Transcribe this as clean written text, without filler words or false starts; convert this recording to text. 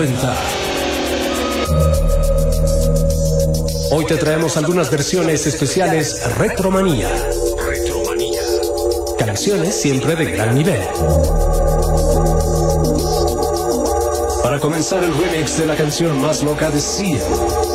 Hoy te traemos algunas versiones especiales Retromanía. Canciones siempre de gran nivel. Para comenzar, el remix de la canción más loca de Sia.